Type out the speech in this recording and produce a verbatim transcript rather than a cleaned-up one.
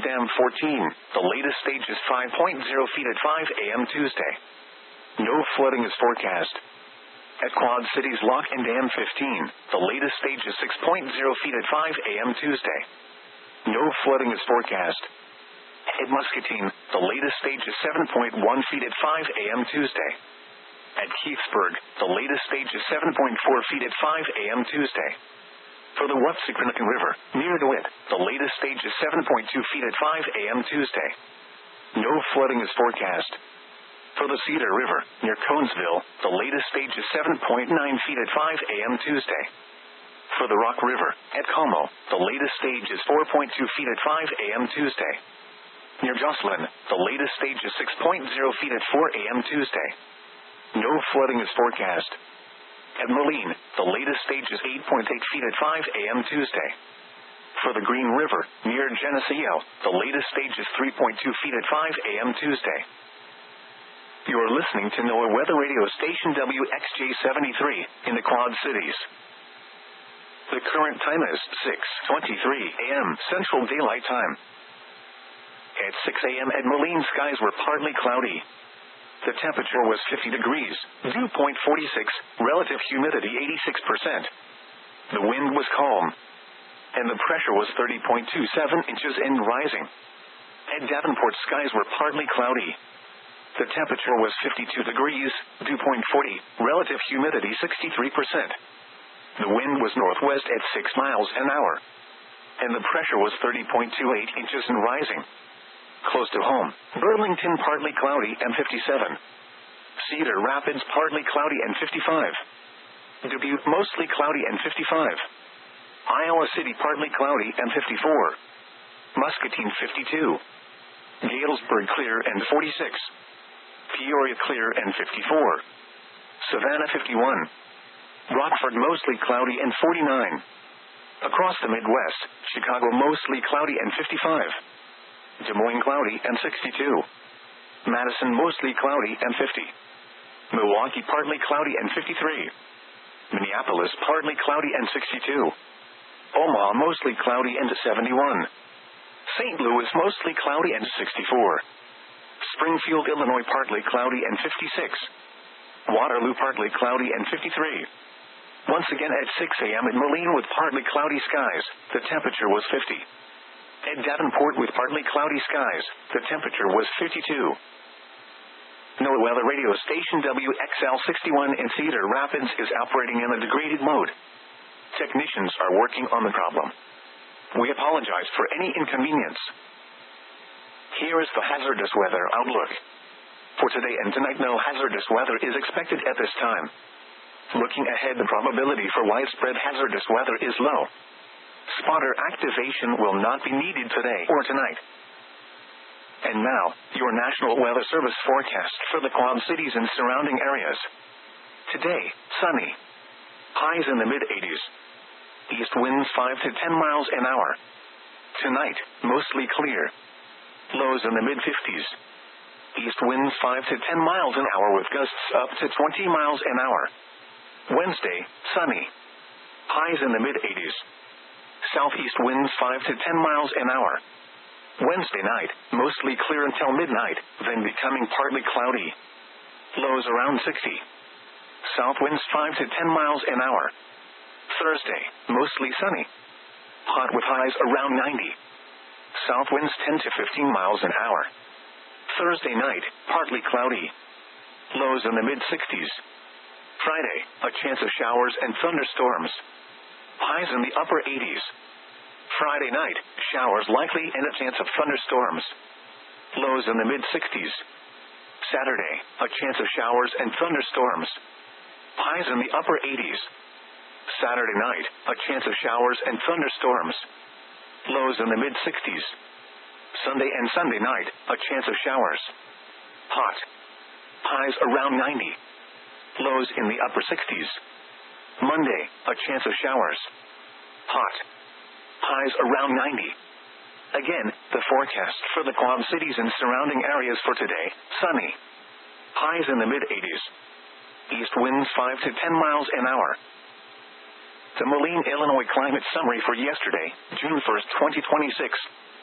Dam fourteen. The latest stage is five point zero feet at five a.m. Tuesday. No flooding is forecast. At Quad Cities Lock and Dam fifteen, the latest stage is six point zero feet at five a.m. Tuesday. No flooding is forecast. At Muscatine, the latest stage is seven point one feet at five a.m. Tuesday. At Keithsburg, the latest stage is seven point four feet at five a.m. Tuesday. For the Wapsiquanacan River, near DeWitt, the latest stage is seven point two feet at five a.m. Tuesday. No flooding is forecast. For the Cedar River, near Conesville, the latest stage is seven point nine feet at five a.m. Tuesday. For the Rock River, at Como, the latest stage is four point two feet at five a.m. Tuesday. Near Jocelyn, the latest stage is six point zero feet at four a.m. Tuesday. No flooding is forecast. At Moline, the latest stage is eight point eight feet at five a.m. Tuesday. For the Green River, near Geneseo, the latest stage is three point two feet at five a.m. Tuesday. You are listening to NOAA Weather Radio Station W X J seventy-three, in the Quad Cities. The current time is six twenty-three a.m. Central Daylight Time. At six a.m. at Moline, skies were partly cloudy. The temperature was fifty degrees, dew point forty-six, relative humidity eighty-six percent. The wind was calm, and the pressure was thirty point two seven inches and rising. At Davenport, skies were partly cloudy. The temperature was fifty-two degrees, dew point forty, relative humidity sixty-three percent. The wind was northwest at six miles an hour, and the pressure was thirty point two eight inches and rising. Close to home, Burlington partly cloudy and fifty-seven. Cedar Rapids partly cloudy and fifty-five. Dubuque mostly cloudy and fifty-five. Iowa City partly cloudy and fifty-four. Muscatine fifty-two. Galesburg clear and forty-six. Peoria clear and fifty-four. Savannah fifty-one. Rockford mostly cloudy and forty-nine. Across the Midwest, Chicago mostly cloudy and fifty-five. Des Moines cloudy and sixty-two. Madison mostly cloudy and fifty. Milwaukee partly cloudy and fifty-three. Minneapolis partly cloudy and sixty-two. Omaha mostly cloudy and seventy-one. Saint Louis mostly cloudy and sixty-four. Springfield, Illinois partly cloudy and fifty-six. Waterloo partly cloudy and fifty-three. Once again at six a.m. in Moline with partly cloudy skies, the temperature was fifty. At Davenport with partly cloudy skies, the temperature was fifty-two. NOAA Weather Radio Station W X L sixty-one in Cedar Rapids is operating in a degraded mode. Technicians are working on the problem. We apologize for any inconvenience. Here is the hazardous weather outlook. For today and tonight, no hazardous weather is expected at this time. Looking ahead, the probability for widespread hazardous weather is low. Spotter activation will not be needed today or tonight. And now, your National Weather Service forecast for the Quad Cities and surrounding areas. Today, sunny. Highs in the mid-eighties. East winds five to ten miles an hour. Tonight, mostly clear. Lows in the mid-fifties. East winds five to ten miles an hour with gusts up to twenty miles an hour. Wednesday, sunny. Highs in the mid-eighties. Southeast winds five to ten miles an hour. Wednesday night, mostly clear until midnight, then becoming partly cloudy. Lows around sixty. South winds five to ten miles an hour. Thursday, mostly sunny. Hot with highs around ninety. South winds ten to fifteen miles an hour. Thursday night, partly cloudy. Lows in the mid-sixties. Friday, a chance of showers and thunderstorms. Highs in the upper eighties. Friday night, showers likely and a chance of thunderstorms. Lows in the mid-sixties. Saturday, a chance of showers and thunderstorms. Highs in the upper eighties. Saturday night, a chance of showers and thunderstorms. Lows in the mid-sixties. Sunday and Sunday night, a chance of showers. Hot. Highs around ninety. Lows in the upper sixties. Monday, a chance of showers. Hot. Highs around ninety. Again, the forecast for the Quad Cities and surrounding areas for today, sunny. Highs in the mid-eighties. East winds five to ten miles an hour. The Moline, Illinois climate summary for yesterday, June first, twenty twenty-six.